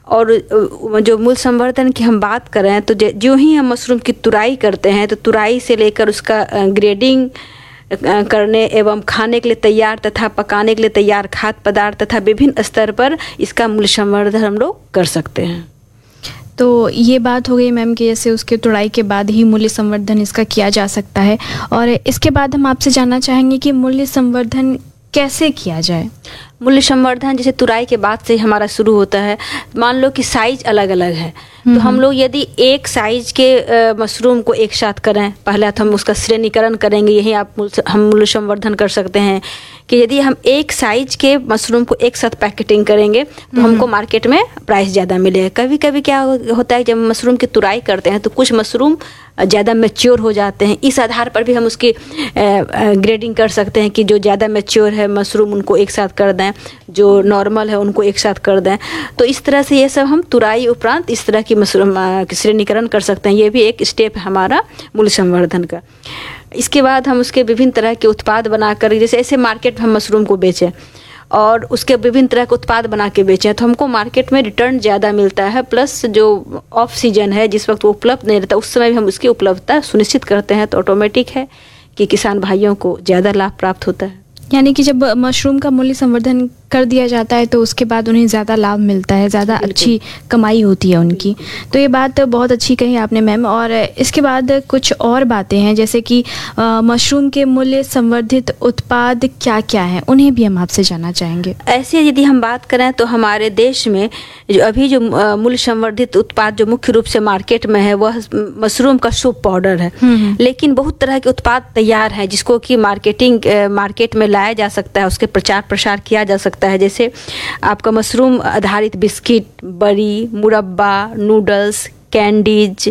और जो मूल संवर्धन की हम बात कर रहे हैं, तो जो ही हम मशरूम की तुराई करते हैं, तो तुराई से लेकर उसका ग्रेडिंग करने एवं खाने के लिए तैयार तथा पकाने के लिए तैयार खाद्य पदार्थ तथा विभिन्न स्तर पर इसका मूल्य संवर्धन हम लोग कर सकते हैं। तो ये बात हो गई मैम कि जैसे उसके तुड़ाई के बाद ही मूल्य संवर्धन इसका किया जा सकता है, और इसके बाद हम आपसे जानना चाहेंगे कि मूल्य संवर्धन कैसे किया जाए। मूल्य संवर्धन जैसे तुराई के बाद से हमारा शुरू होता है। मान लो कि साइज अलग अलग है, तो हम लोग यदि एक साइज के मशरूम को एक साथ करें, पहले तो हम उसका श्रेणीकरण करेंगे, यही हम मूल्य संवर्धन कर सकते हैं कि यदि हम एक साइज के मशरूम को एक साथ पैकेटिंग करेंगे तो हमको मार्केट में प्राइस ज़्यादा मिलेगा। कभी कभी क्या होता है, जब मशरूम की तुराई करते हैं तो कुछ मशरूम ज़्यादा मैच्योर हो जाते हैं, इस आधार पर भी हम उसकी ग्रेडिंग कर सकते हैं कि जो ज़्यादा मैच्योर है मशरूम उनको एक साथ कर दें, जो नॉर्मल है उनको एक साथ कर दें। तो इस तरह से ये सब हम तुराई उपरांत इस तरह की मशरूम श्रेणीकरण कर सकते हैं। ये भी एक स्टेप है हमारा मूल्य संवर्धन का। इसके बाद हम उसके विभिन्न तरह के उत्पाद बनाकर, जैसे ऐसे मार्केट में हम मशरूम को बेचें और उसके विभिन्न तरह के उत्पाद बना के बेचें तो हमको मार्केट में रिटर्न ज़्यादा मिलता है, प्लस जो ऑफ सीजन है जिस वक्त वो उपलब्ध नहीं रहता उस समय भी हम उसकी उपलब्धता सुनिश्चित करते हैं, तो ऑटोमेटिक है कि किसान भाइयों को ज़्यादा लाभ प्राप्त होता है। यानी कि जब मशरूम का मूल्य संवर्धन कर दिया जाता है तो उसके बाद उन्हें ज़्यादा लाभ मिलता है, ज़्यादा अच्छी कमाई होती है उनकी। तो ये बात बहुत अच्छी कही आपने मैम। और इसके बाद कुछ और बातें हैं, जैसे कि मशरूम के मूल्य संवर्धित उत्पाद क्या क्या हैं, उन्हें भी हम आपसे जानना चाहेंगे। ऐसे यदि हम बात करें तो हमारे देश में जो मूल्य संवर्धित उत्पाद जो मुख्य रूप से मार्केट में है वह मशरूम का सूप पाउडर है। लेकिन बहुत तरह के उत्पाद तैयार हैं जिसको कि मार्केट में लाया जा सकता है, उसके प्रचार प्रसार किया जा सकता है। जैसे आपका मशरूम आधारित बिस्किट, बड़ी, मुरब्बा, नूडल्स, कैंडीज,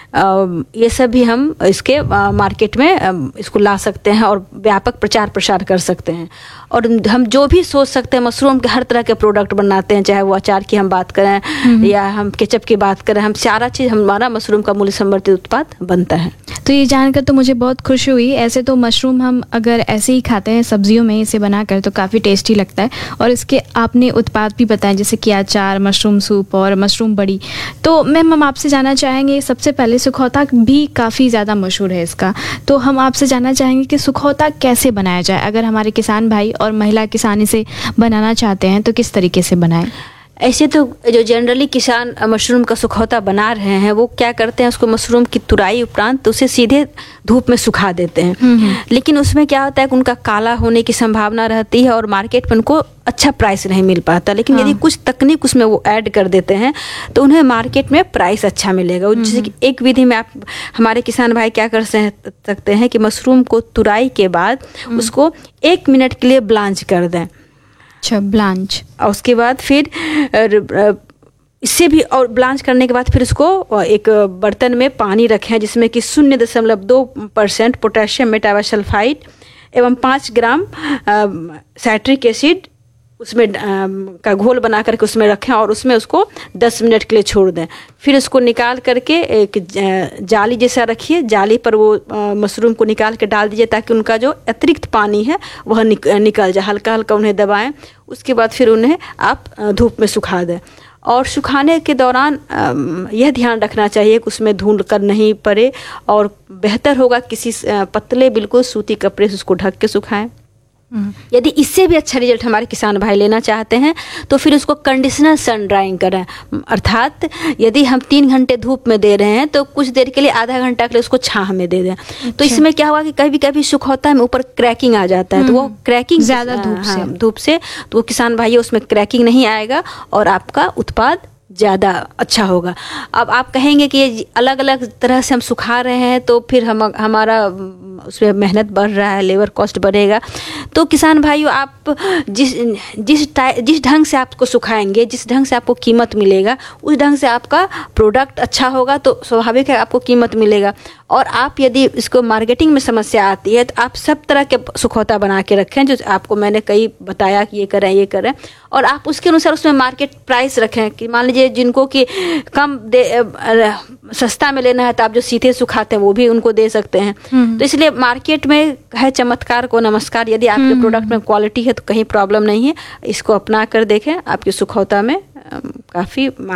ये सब भी हम इसके मार्केट में इसको ला सकते हैं और व्यापक प्रचार प्रसार कर सकते हैं। और हम जो भी सोच सकते हैं, मशरूम के हर तरह के प्रोडक्ट बनाते हैं, चाहे वो अचार की हम बात करें या हम केचप की बात करें, हम सारा चीज़ हमारा मशरूम का मूल्य संवर्धित उत्पाद बनता है। तो ये जानकर तो मुझे बहुत खुशी हुई। ऐसे तो मशरूम हम अगर ऐसे ही खाते हैं सब्जियों में इसे बनाकर तो काफ़ी टेस्टी लगता है, और इसके आपने उत्पाद भी बताए जैसे कि अचार, मशरूम सूप और मशरूम बड़ी। तो मैम हम आपसे जानना चाहेंगे, सबसे पहले सुखौता भी काफ़ी ज़्यादा मशहूर है इसका, तो हम आपसे जानना चाहेंगे कि सुखौता कैसे बनाया जाए। अगर हमारे किसान भाई और महिला किसान इसे बनाना चाहते हैं तो किस तरीके से बनाएं। ऐसे तो जो जनरली किसान मशरूम का सुखौता बना रहे हैं वो क्या करते हैं, उसको मशरूम की तुराई उपरांत तो उसे सीधे धूप में सुखा देते हैं। लेकिन उसमें क्या होता है कि उनका काला होने की संभावना रहती है और मार्केट में उनको अच्छा प्राइस नहीं मिल पाता। लेकिन यदि कुछ तकनीक उसमें वो ऐड कर देते हैं तो उन्हें मार्केट में प्राइस अच्छा मिलेगा। जैसे कि एक विधि में आप हमारे किसान भाई क्या कर सकते हैं कि मशरूम को तुराई के बाद उसको 1 मिनट के लिए ब्लांच कर दें। अच्छा, ब्लांच। और उसके बाद फिर इससे भी और ब्लांच करने के बाद फिर उसको एक बर्तन में पानी रखें जिसमें कि 0.2% पोटेशियम मेटावासल्फाइड एवं 5 ग्राम साइट्रिक एसिड उसमें का घोल बना करके उसमें रखें और उसमें उसको 10 मिनट के लिए छोड़ दें। फिर उसको निकाल करके एक जाली जैसा रखिए, जाली पर वो मशरूम को निकाल के डाल दीजिए ताकि उनका जो अतिरिक्त पानी है वह निकल जाए। हल्का हल्का उन्हें दबाएं। उसके बाद फिर उन्हें आप धूप में सुखा दें। और सुखाने के दौरान यह ध्यान रखना चाहिए कि उसमें धूल कर नहीं पड़े, और बेहतर होगा किसी पतले बिल्कुल सूती कपड़े से उसको ढक के सुखाएं। यदि इससे भी अच्छा रिजल्ट हमारे किसान भाई लेना चाहते हैं तो फिर उसको कंडीशनल सन ड्राइंग करें। अर्थात यदि हम 3 घंटे धूप में दे रहे हैं तो कुछ देर के लिए आधा घंटा के लिए उसको छांव में दे दें। तो इसमें क्या होगा कि कभी कभी सुखौता में ऊपर क्रैकिंग आ जाता है, तो वो क्रैकिंग ज़्यादा धूप से तो वो किसान भाई उसमें क्रैकिंग नहीं आएगा और आपका उत्पाद ज़्यादा अच्छा होगा। अब आप कहेंगे कि ये अलग अलग तरह से हम सुखा रहे हैं तो फिर हमारा उसमें मेहनत बढ़ रहा है, लेबर कॉस्ट बढ़ेगा। तो किसान भाइयों, आप जिस ढंग से आपको सुखाएंगे, जिस ढंग से आपको कीमत मिलेगा, उस ढंग से आपका प्रोडक्ट अच्छा होगा तो स्वाभाविक है आपको कीमत मिलेगा। और आप यदि इसको मार्केटिंग में समस्या आती है तो आप सब तरह के सुखौता बना के रखें, जो आपको मैंने कई बताया कि ये करें और आप उसके अनुसार उसमें मार्केट प्राइस रखें कि मान लीजिए जिनको कि सस्ता में लेना है तो आप जो सीधे सुखाते हैं वो भी उनको दे सकते हैं। तो इसलिए मार्केट में है चमत्कार को नमस्कार। यदि आपके प्रोडक्ट में क्वालिटी है तो कहीं प्रॉब्लम नहीं है, इसको अपना कर देखें, आपके सुखौता में काफ़ी